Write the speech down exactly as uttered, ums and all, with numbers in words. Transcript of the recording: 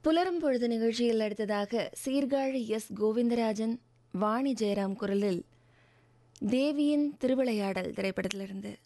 புலரும் பொழுது நிகழ்ச்சியில் அடுத்ததாக சீர்காழி எஸ் கோவிந்தராஜன் வாணி ஜெயராம் குரலில் தேவியின் திருவிளையாடல் திரைப்படத்திலிருந்து